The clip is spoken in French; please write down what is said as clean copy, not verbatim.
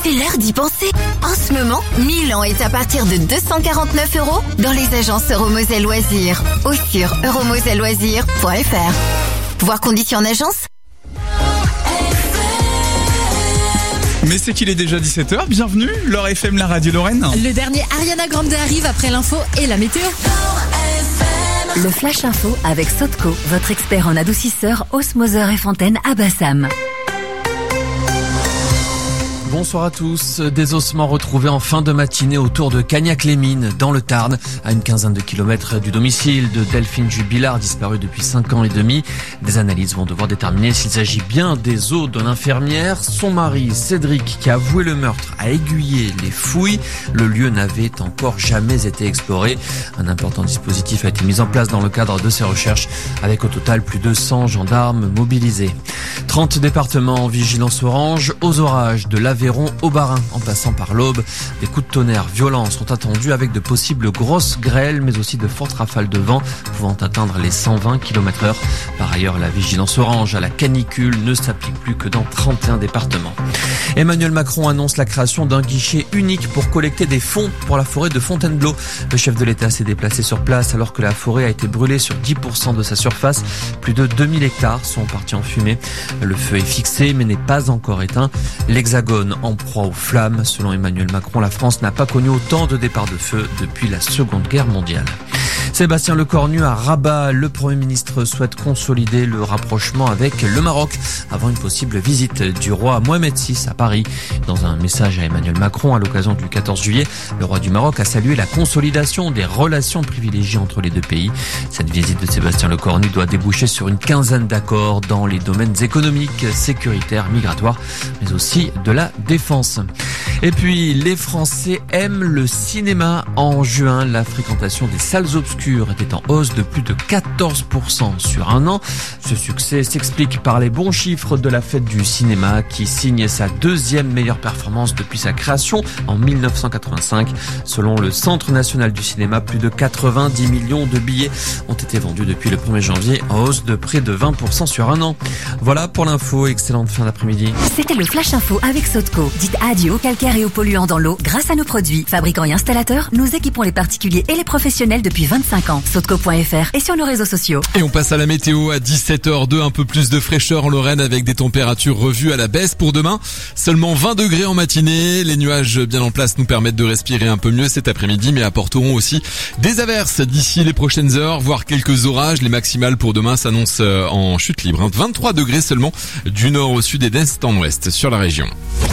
C'est l'heure d'y penser. En ce moment, Milan est à partir de 249 € dans les agences Euromoselle Loisirs ou sur euromoselleloisirs.fr. Voir conditions en agence. Mais c'est qu'il est déjà 17h, bienvenue, Laure FM, la radio Lorraine. Le dernier Ariana Grande arrive après l'info et la météo. Le Flash Info avec Sotco, votre expert en adoucisseur, osmoseur et fontaine à Bassam. Bonsoir à tous. Des ossements retrouvés en fin de matinée autour de Cagnac-les-Mines, dans le Tarn, à une quinzaine de kilomètres du domicile de Delphine Jubilard, disparue depuis 5 ans et demi. Des analyses vont devoir déterminer s'il s'agit bien des os de l'infirmière. Son mari, Cédric, qui a avoué le meurtre, a aiguillé les fouilles. Le lieu n'avait encore jamais été exploré. Un important dispositif a été mis en place dans le cadre de ces recherches, avec au total plus de 100 gendarmes mobilisés. 30 départements en vigilance orange, aux orages de l'Aveyron au Bas-Rhin, en passant par l'Aube. Des coups de tonnerre violents sont attendus avec de possibles grosses grêles, mais aussi de fortes rafales de vent pouvant atteindre les 120 km/h. Par ailleurs, la vigilance orange à la canicule ne s'applique plus que dans 31 départements. Emmanuel Macron annonce la création d'un guichet unique pour collecter des fonds pour la forêt de Fontainebleau. Le chef de l'État s'est déplacé sur place alors que la forêt a été brûlée sur 10% de sa surface. Plus de 2000 hectares sont partis en fumée. Le feu est fixé mais n'est pas encore éteint. L'Hexagone en proie aux flammes. Selon Emmanuel Macron, la France n'a pas connu autant de départs de feu depuis la Seconde Guerre mondiale. Sébastien Lecornu à Rabat, le Premier ministre souhaite consolider le rapprochement avec le Maroc avant une possible visite du roi Mohamed VI à Paris. Dans un message à Emmanuel Macron à l'occasion du 14 juillet, le roi du Maroc a salué la consolidation des relations privilégiées entre les deux pays. Cette visite de Sébastien Lecornu doit déboucher sur une quinzaine d'accords dans les domaines économiques, sécuritaires, migratoires, mais aussi de la défense. Et puis, les Français aiment le cinéma. En juin, la fréquentation des salles obscures était en hausse de plus de 14% sur un an. Ce succès s'explique par les bons chiffres de la fête du cinéma qui signe sa deuxième meilleure performance depuis sa création en 1985. Selon le Centre national du cinéma, plus de 90 millions de billets ont été vendus depuis le 1er janvier, en hausse de près de 20% sur un an. Voilà pour l'info, excellente fin d'après-midi. C'était le Flash Info avec Sotco. Dites adieu aux calcaires et aux polluants dans l'eau grâce à nos produits. Fabricants et installateurs, nous équipons les particuliers et les professionnels depuis 25 ans. Sotco.fr et sur nos réseaux sociaux. Et on passe à la météo à 17h02, un peu plus de fraîcheur en Lorraine avec des températures revues à la baisse pour demain. Seulement 20 degrés en matinée. Les nuages bien en place nous permettent de respirer un peu mieux cet après-midi, mais apporteront aussi des averses d'ici les prochaines heures, voire quelques orages. Les maximales pour demain s'annoncent en chute libre. 23 degrés seulement du nord au sud et d'est en ouest sur la région.